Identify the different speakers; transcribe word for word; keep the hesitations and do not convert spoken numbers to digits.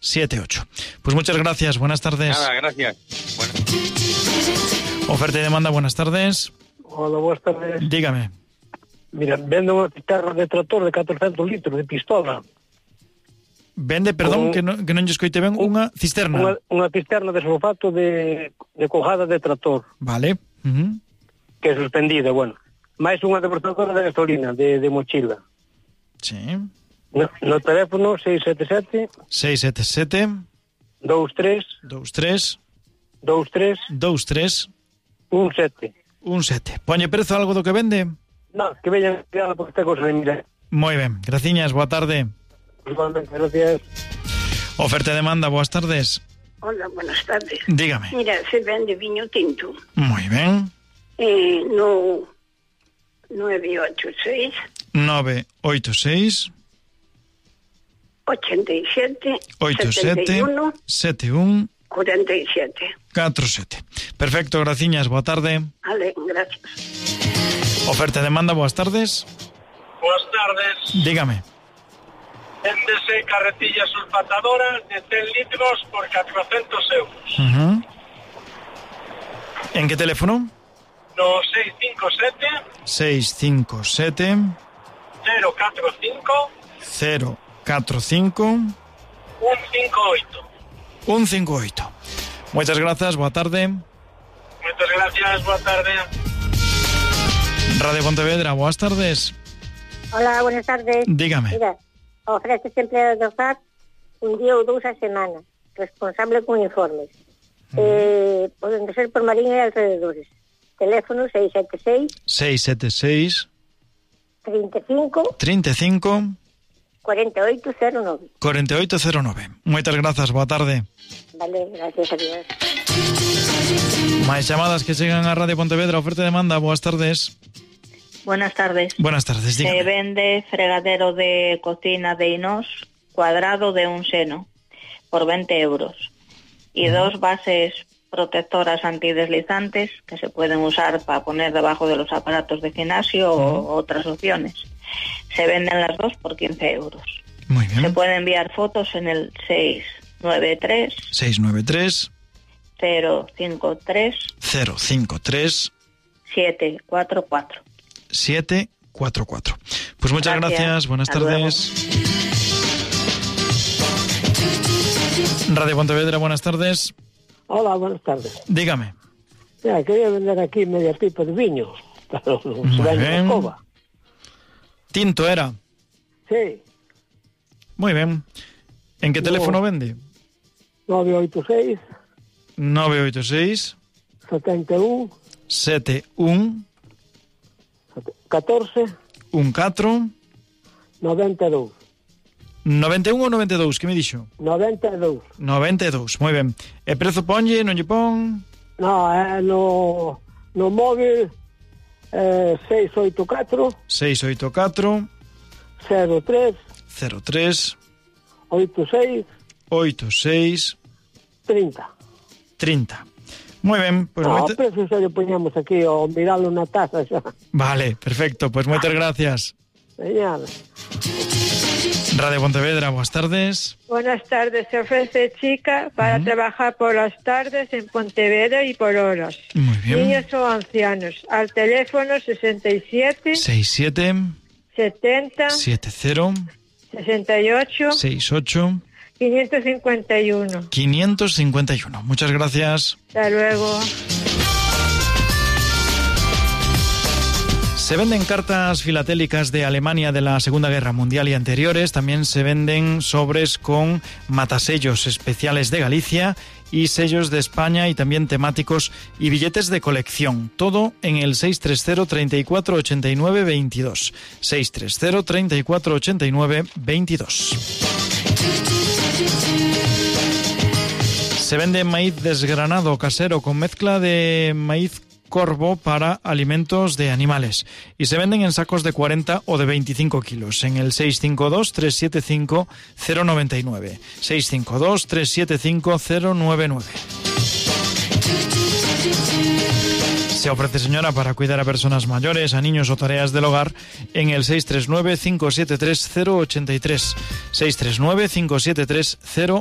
Speaker 1: siete ocho. Pues muchas gracias, buenas tardes.
Speaker 2: Nada, gracias. Bueno.
Speaker 1: Oferta y demanda, buenas tardes.
Speaker 3: Hola, buenas tardes.
Speaker 1: Dígame.
Speaker 3: Mira, vendo unha cisterna de trator de catorcentos litros de pistola.
Speaker 1: Vende, perdón,
Speaker 3: Un,
Speaker 1: que, no, que non lle escoite ben, unha cisterna.
Speaker 3: Unha, unha cisterna de sulfato de, de cojada de trator.
Speaker 1: Vale. Uh-huh.
Speaker 3: Que é suspendida, bueno. Mais unha deportadora de gasolina, de, de mochila.
Speaker 1: Sí.
Speaker 3: No, no teléfono seis sete sete
Speaker 1: seis sete sete
Speaker 3: dos tres
Speaker 1: dos tres
Speaker 3: dos tres
Speaker 1: dos tres
Speaker 3: un sete.
Speaker 1: un sete. Poñe prezo algo do que vende?
Speaker 3: No, que veñan cuidado por esta cosa de mira.
Speaker 1: Moi ben, graciñas, boa tarde.
Speaker 3: Igualmente, gracias.
Speaker 1: Oferta e demanda, boas tardes.
Speaker 4: Hola, buenas tardes.
Speaker 1: Dígame.
Speaker 4: Mira, se vende viño tinto.
Speaker 1: Moi ben.
Speaker 4: Eh, no nueve ocho seis
Speaker 1: nove oito seis
Speaker 4: ochenta y siete
Speaker 1: oito sete sete un
Speaker 4: cuarenta y siete.
Speaker 1: catro sete. Perfecto, graciñas, boa tarde.
Speaker 4: Vale, gracias.
Speaker 1: Oferta e demanda, boas tardes.
Speaker 5: Boas tardes.
Speaker 1: Dígame.
Speaker 5: Véndese carretilla sulfatadora de cen litros por catrocentos euros.
Speaker 1: Uh-huh. En que teléfono?
Speaker 5: No seis cinco sete
Speaker 1: seis cinco sete
Speaker 5: cero catro cinco
Speaker 1: cero catro cinco
Speaker 5: un cinco oito.
Speaker 1: un cinco oito. Moitas grazas, boa tarde.
Speaker 5: Moitas gracias, boa tarde.
Speaker 1: Radio Pontevedra, boas tardes.
Speaker 6: Hola, buenas tardes.
Speaker 1: Dígame.
Speaker 6: Mira, ofrece empleados do F A C un día ou dous a semana, responsable con informes. Mm. Eh, poden ser por Mariña e alrededores. Teléfono seis sete seis
Speaker 1: seis sete seis
Speaker 6: trinta e cinco
Speaker 1: trinta e cinco
Speaker 6: cuarenta e oito cero nove.
Speaker 1: cuarenta e oito cero nove. Moitas grazas, boa tarde.
Speaker 6: Vale, gracias a Dios.
Speaker 1: Máis chamadas que chegan a Radio Pontevedra, oferta e demanda, boas tardes.
Speaker 7: Buenas tardes.
Speaker 1: Buenas tardes, dígame.
Speaker 7: Se vende fregadero de cocina de Inós cuadrado de un seno por veinte euros y uh-huh. dos bases protectoras antideslizantes que se pueden usar para poner debajo de los aparatos de gimnasio uh-huh. o otras opciones. Se venden las dos por quince euros.
Speaker 1: Muy bien.
Speaker 7: Se pueden enviar fotos en el seis nueve tres
Speaker 1: seis nueve tres
Speaker 7: cero cinco tres
Speaker 1: cero cinco tres
Speaker 7: siete cuatro cuatro.
Speaker 1: siete cuatro cuatro. Pues muchas gracias, gracias. Buenas Hasta tardes. Luego. Radio Pontevedra, buenas tardes.
Speaker 3: Hola, buenas tardes.
Speaker 1: Dígame.
Speaker 3: Mira, quería vender aquí media pipa de viño, pero
Speaker 1: Muy
Speaker 3: se vende
Speaker 1: bien.
Speaker 3: en Cova.
Speaker 1: Tinto era.
Speaker 3: Sí.
Speaker 1: Muy bien. ¿En qué no. teléfono vende?
Speaker 3: nueve ocho seis
Speaker 1: nueve ocho seis
Speaker 3: setenta y uno
Speaker 1: setenta y uno
Speaker 3: catorce
Speaker 1: un cuatro
Speaker 3: noventa y dos.
Speaker 1: noventa y uno ou noventa e dous, que me dixo?
Speaker 3: noventa y dos.
Speaker 1: noventa e dous, moi ben. E prezo ponlle, non lle pon?
Speaker 3: No, é no, no móvil eh, seis oito catro
Speaker 1: seis oito catro
Speaker 3: cero tres
Speaker 1: cero tres
Speaker 3: oito seis
Speaker 1: oito seis
Speaker 3: trinta.
Speaker 1: trinta. Moi ben, pois
Speaker 3: no,
Speaker 1: moita...
Speaker 3: precio xa lle poñamos aquí o miralo na taza xa.
Speaker 1: Vale, perfecto, pois moitas gracias.
Speaker 3: Señal.
Speaker 1: Radio Pontevedra, boas tardes.
Speaker 8: Buenas tardes, se ofrece chica para uh-huh. trabajar por las tardes en Pontevedra y por horas.
Speaker 1: Muy bien.
Speaker 8: Niños o ancianos, al teléfono sesenta y siete
Speaker 1: sesenta y siete
Speaker 8: setenta
Speaker 1: setenta
Speaker 8: sesenta y ocho
Speaker 1: sesenta y ocho
Speaker 8: quinientos cincuenta y uno.
Speaker 1: quinientos cincuenta y uno. Muchas gracias.
Speaker 8: Hasta luego.
Speaker 1: Se venden cartas filatélicas de Alemania de la Segunda Guerra Mundial y anteriores. También se venden sobres con matasellos especiales de Galicia y sellos de España y también temáticos y billetes de colección. Todo en el seis tres cero treinta y cuatro ochenta y nueve veintidós. seis tres cero treinta y cuatro ochenta y nueve veintidós. Se vende maíz desgranado casero con mezcla de maíz corvo para alimentos de animales y se venden en sacos de cuarenta o de veinticinco kilos en el seis cinco dos tres siete cinco cero nueve nueve seis cinco dos tres siete cinco cero nueve nueve. Se ofrece, señora, para cuidar a personas mayores, a niños o tareas del hogar en el seis tres nueve cinco siete tres cero ocho tres seis tres nueve cinco siete tres cero